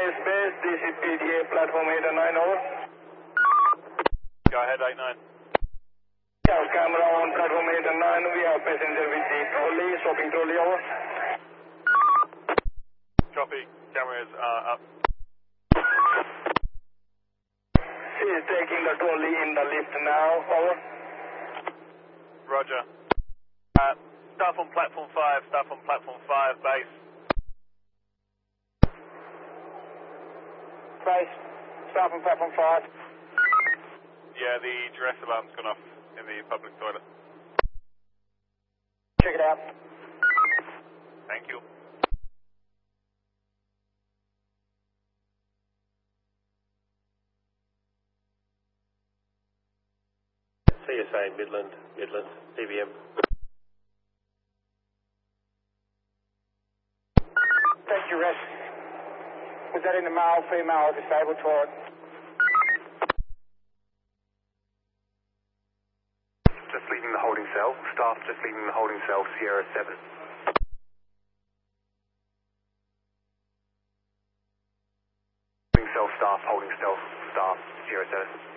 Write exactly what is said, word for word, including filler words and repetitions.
West Base, this is P D A platform eight nine, over. Go ahead, eight nine. Yeah, camera on platform eight nine, we have passenger with the trolley, shopping trolley, over. Copy, cameras are up. She is taking the trolley in the lift now, over. Roger. Uh, staff on platform five, staff on platform five, base. Base, staff on platform five. Yeah, the duress alarm's gone off in the public toilet. Check it out. Thank you. C S A Midland, Midland, D V M. Thank you, rest. Was that in the male, female, or disabled toilet? Just leaving the holding cell. Staff just leaving the holding cell, Sierra seven. Holding cell staff, holding cell staff, Sierra seven.